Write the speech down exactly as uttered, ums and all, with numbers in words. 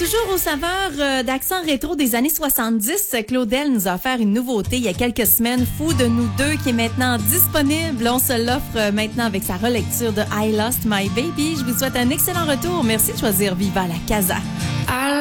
toujours aux saveurs euh, d'accent rétro des années soixante-dix, Claudel nous a offert une nouveauté il y a quelques semaines, Fou de nous deux, qui est maintenant disponible. On se l'offre euh, maintenant avec sa relecture de I Lost My Baby. Je vous souhaite un excellent retour. Merci de choisir Viva la Casa.